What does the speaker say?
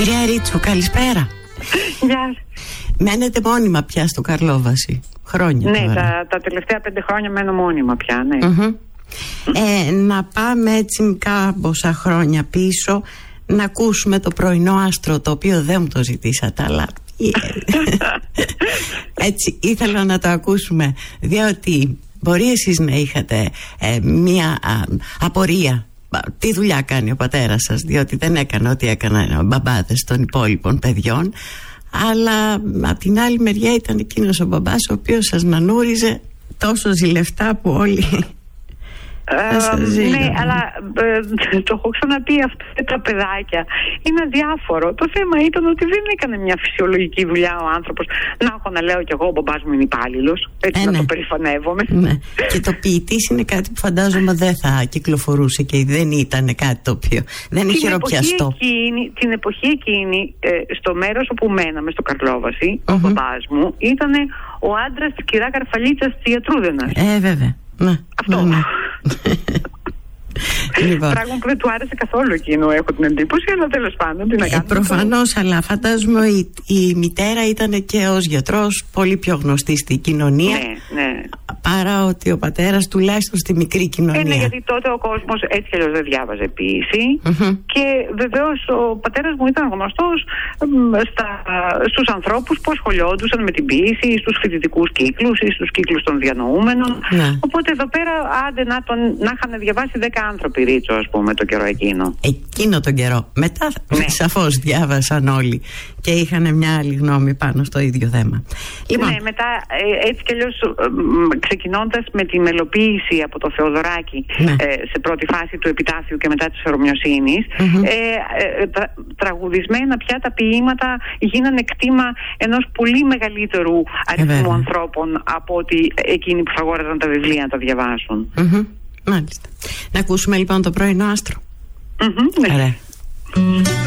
Κυρία Ρίτσου, καλησπέρα. Γεια. Μένετε μόνιμα πια στο Καρλόβαση? Χρόνια. Ναι, τα τελευταία 5 χρόνια μένω μόνιμα πια, ναι. Να πάμε έτσι κάμποσα χρόνια πίσω, να ακούσουμε το πρωινό άστρο, το οποίο δεν μου το ζητήσατε, αλλά έτσι ήθελα να το ακούσουμε, διότι μπορεί εσείς να είχατε μία απορία. Τι δουλειά κάνει ο πατέρας σας? Διότι δεν έκανε ό,τι έκαναν οι μπαμπάδες των υπόλοιπων παιδιών, αλλά απ' την άλλη μεριά ήταν εκείνος ο μπαμπάς ο οποίος σας νανούριζε τόσο ζηλευτά που όλοι ναι, αλλά το έχω ξαναπεί, αυτό τα παιδάκια είναι αδιάφορο. Το θέμα ήταν ότι δεν έκανε μια φυσιολογική δουλειά ο άνθρωπος. Να έχω να λέω κι εγώ, ο μπαμπάς μου είναι υπάλληλος, έτσι να το περηφανεύομαι. Ναι. Και το ποιητής είναι κάτι που φαντάζομαι δεν θα κυκλοφορούσε και δεν ήταν κάτι το οποίο δεν είναι χειροπιαστό. Την εποχή εκείνη, στο μέρος όπου μέναμε, στο Καρλόβαση, ο μπαμπάς μου ήταν ο άντρας της κυρά Καρφαλίτσας της Ιατρούδενας. Βέβαια. Ναι, αυτό. Ναι. Λοιπόν. Πράγμα που δεν του άρεσε καθόλου εκείνο, έχω την εντύπωση, αλλά τέλος πάντων τι να κάνουμε. Προφανώς, αλλά φαντάζομαι η μητέρα ήταν και ως γιατρός πολύ πιο γνωστή στην κοινωνία. Ναι. Παρά ότι ο πατέρας, τουλάχιστον στη μικρή κοινωνία. Ναι, γιατί τότε ο κόσμος έτσι κι αλλιώς δεν διάβαζε ποίηση. Και βεβαίως ο πατέρας μου ήταν γνωστός στους ανθρώπους που ασχολιόντουσαν με την ποίηση, στους φοιτητικούς κύκλους ή στους κύκλους των διανοούμενων. Ναι. Οπότε εδώ πέρα άντε να είχαν διαβάσει 10 άνθρωποι, Ρίτσο, ας πούμε, το καιρό εκείνο. Εκείνο τον καιρό. Μετά σαφώς διάβασαν όλοι και είχαν μια άλλη γνώμη πάνω στο ίδιο θέμα. Λοιπόν. Ναι, μετά έτσι κι αλλιώς ξεκινώντας με τη μελοποίηση από το Θεοδωράκι σε πρώτη φάση του επιτάφιου και μετά της Ορμιοσύνης, τραγουδισμένα πια τα ποίηματα γίνανε κτήμα ενός πολύ μεγαλύτερου αριθμού ανθρώπων από ότι εκείνοι που θα αγόραζαν τα βιβλία να τα διαβάσουν. Μάλιστα. Να ακούσουμε λοιπόν το πρωινό άστρο. Ναι.